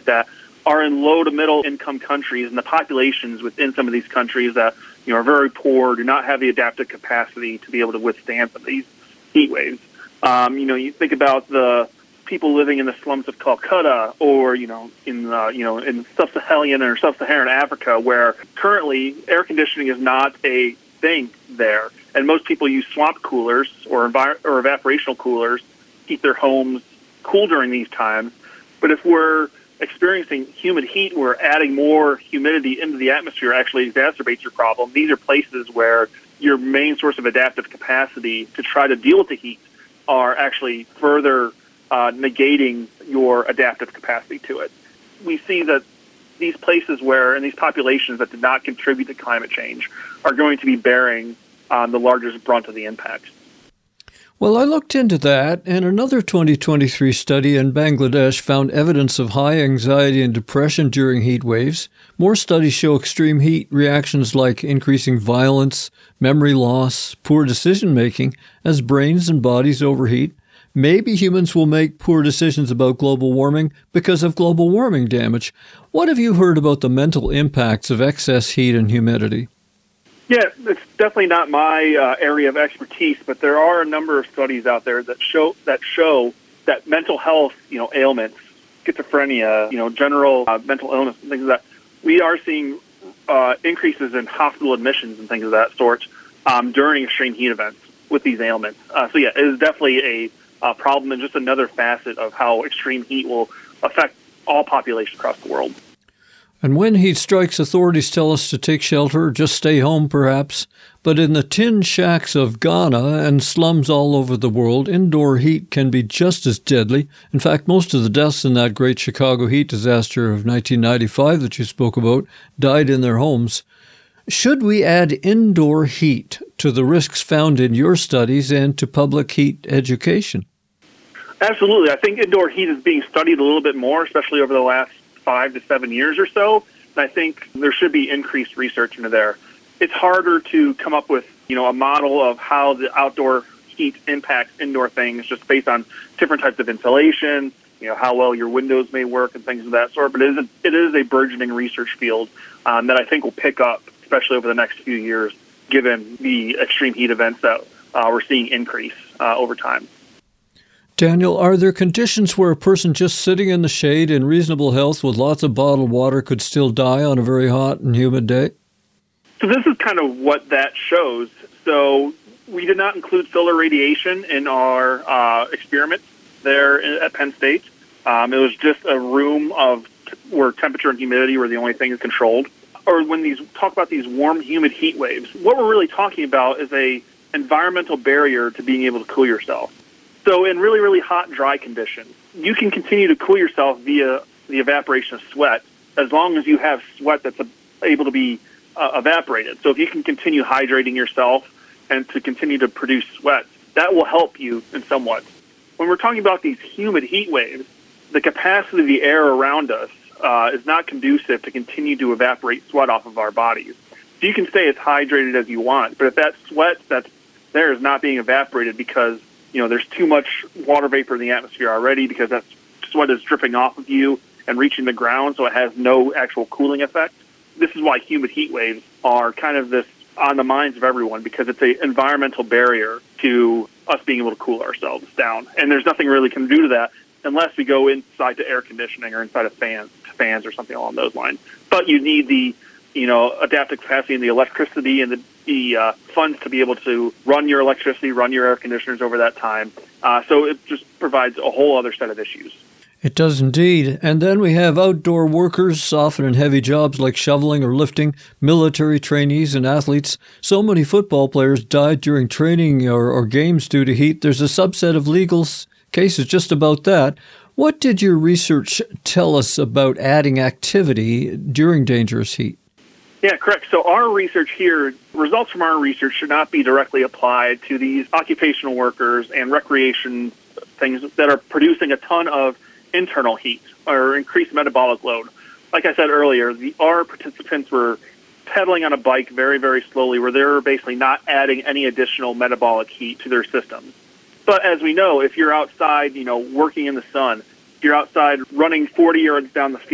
that are in low to middle income countries, and the populations within some of these countries that are very poor, do not have the adaptive capacity to be able to withstand some of these heat waves. You think about the people living in the slums of Calcutta, or in sub-Saharan or sub-Saharan Africa, where currently air conditioning is not a thing there, and most people use swamp coolers or evaporational coolers to keep their homes cool during these times. But if we're experiencing humid heat, we're adding more humidity into the atmosphere, actually exacerbates your problem. These are places where your main source of adaptive capacity to try to deal with the heat are actually further negating your adaptive capacity to it. We see that these places and these populations that did not contribute to climate change are going to be bearing the largest brunt of the impact. Well, I looked into that, and another 2023 study in Bangladesh found evidence of high anxiety and depression during heat waves. More studies show extreme heat reactions like increasing violence, memory loss, poor decision-making as brains and bodies overheat. Maybe humans will make poor decisions about global warming because of global warming damage. What have you heard about the mental impacts of excess heat and humidity? Yeah, it's definitely not my area of expertise, but there are a number of studies out there that show that mental health, ailments, schizophrenia, general mental illness and things like that, we are seeing increases in hospital admissions and things of that sort during extreme heat events with these ailments. It is definitely a problem, and just another facet of how extreme heat will affect all populations across the world. And when heat strikes, authorities tell us to take shelter, or just stay home perhaps. But in the tin shacks of Ghana and slums all over the world, indoor heat can be just as deadly. In fact, most of the deaths in that great Chicago heat disaster of 1995 that you spoke about died in their homes. Should we add indoor heat to the risks found in your studies and to public heat education? Absolutely. I think indoor heat is being studied a little bit more, especially over the last 5 to 7 years or so. And I think there should be increased research into there. It's harder to come up with, a model of how the outdoor heat impacts indoor things just based on different types of insulation, how well your windows may work and things of that sort. But it is a burgeoning research field that I think will pick up, especially over the next few years, given the extreme heat events that we're seeing increase over time. Daniel, are there conditions where a person just sitting in the shade in reasonable health with lots of bottled water could still die on a very hot and humid day? So this is kind of what that shows. So we did not include solar radiation in our experiments there at Penn State. It was just a room where temperature and humidity were the only things controlled. Or when talk about these warm, humid heat waves, what we're really talking about is a environmental barrier to being able to cool yourself. So in really, really hot, dry conditions, you can continue to cool yourself via the evaporation of sweat as long as you have sweat that's able to be evaporated. So if you can continue hydrating yourself and to continue to produce sweat, that will help you in somewhat. When we're talking about these humid heat waves, the capacity of the air around us is not conducive to continue to evaporate sweat off of our bodies. So you can stay as hydrated as you want, but if that sweat that's there is not being evaporated because there's too much water vapor in the atmosphere already, because that sweat is dripping off of you and reaching the ground, so it has no actual cooling effect. This is why humid heat waves are kind of this on the minds of everyone, because it's an environmental barrier to us being able to cool ourselves down. And there's nothing really can do to that unless we go inside to air conditioning or inside of fans or something along those lines. But you need the adaptive capacity and the electricity and the funds to be able to run your electricity, run your air conditioners over that time. So it just provides a whole other set of issues. It does indeed. And then we have outdoor workers, often in heavy jobs like shoveling or lifting, military trainees and athletes. So many football players died during training or games due to heat. There's a subset of legal cases just about that. What did your research tell us about adding activity during dangerous heat? Yeah, correct. So our research here, results from our research should not be directly applied to these occupational workers and recreation things that are producing a ton of internal heat or increased metabolic load. Like I said earlier, our participants were pedaling on a bike very, very slowly, where they were basically not adding any additional metabolic heat to their systems. But as we know, if you're outside, working in the sun, if you're outside running 40 yards down the field,